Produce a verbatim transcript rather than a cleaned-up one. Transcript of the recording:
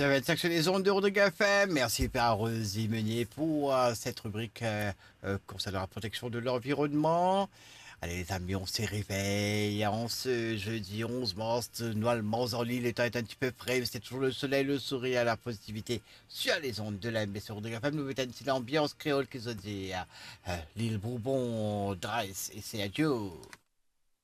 heures vingt-cinq sur les ondes de Rodrigue F M. Merci par Rosy Meunier pour euh, cette rubrique euh, euh, concernant la protection de l'environnement. Allez les amis, on se réveille en ce jeudi onze mars. Normalement, en l'île, le temps est un petit peu frais, mais c'est toujours le soleil, le sourire, la positivité sur les ondes de la M B C Rodrigue F M. Nous mettons une petite ambiance créole qui se dit euh, l'île Bourbon, Drice, et c'est adieu.